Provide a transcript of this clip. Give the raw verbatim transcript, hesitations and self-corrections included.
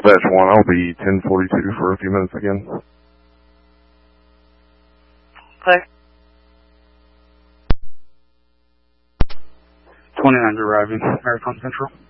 Dispatch one, I'll be ten forty-two for a few minutes again. Okay. twenty-nine arriving, Marathon Central.